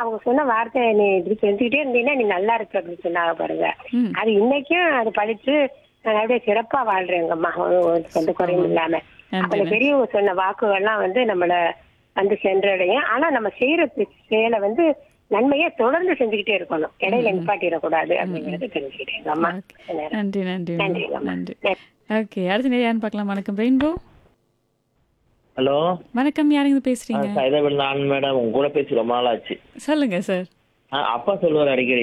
அவங்க சொன்ன வார்த்தை, நீ இப்படி செஞ்சுக்கிட்டே இருந்தீங்கன்னா நீ நல்லா இருப்ப அப்படின்னு சொன்னாங்க பாருங்க. ம். அது இன்னைக்கும் அது படிச்சு நான் அப்படியே சிறப்பா வாழ்றேங்கம்மா, எந்த குறையும் இல்லாம. அப்ப நன்றி அந்த நன்றி. பெரியவங்க சொன்ன வாக்குகள்லாம் நம்மள சென்றடையும். ஆனா நம்ம செய்யற செயலை நன்மையை தொடர்ந்து செஞ்சுக்கிட்டே இருக்கணும், இடையில நிப்பாட்டிடக்கூடாது அப்படிங்கறது தெரிஞ்சுக்கிட்டேங்கம்மா. ஓகே. நன்றி நன்றிம்மா. நன்றிங்கம்மா. நன்றி. ஓகே. அடுத்த நேரம் யாருன்னு பார்க்கலாம். வணக்கம் ரெயின்போ. ஹலோ. வணக்கம், யாருங்க பேசுறீங்க? சைதாபேட் நான் மேடம், உங்க கூட பேசி ரொம்ப நாள் ஆச்சு. சொல்லுங்க சார். அப்பா சொல்லுவார் அடிக்கடி,